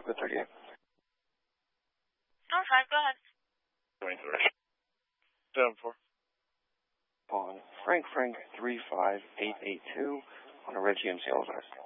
the 38. Okay, go ahead. 23. 7-4. On Frank 35882 on a Red GMC Elvis.